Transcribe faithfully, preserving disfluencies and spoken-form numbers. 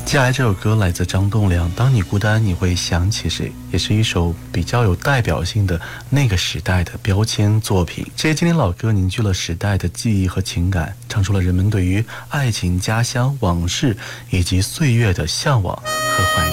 接下来这首歌来自张栋梁，当你孤单你会想起谁，也是一首比较有代表性的那个时代的标签作品。这些经典老歌凝聚了时代的记忆和情感，唱出了人们对于爱情、家乡、往事以及岁月的向往和怀念。